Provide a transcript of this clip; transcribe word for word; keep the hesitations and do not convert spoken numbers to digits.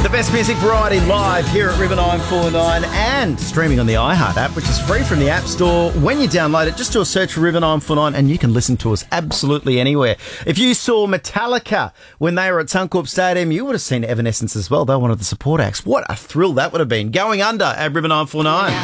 The best music variety live here at River nine four nine and streaming on the iHeart app, which is free from the App Store. When you download it, just do a search for River nine four nine and you can listen to us absolutely anywhere. If you saw Metallica when they were at Suncorp Stadium, you would have seen Evanescence as well. They're one of the support acts. What a thrill that would have been. Going Under at River nine four nine.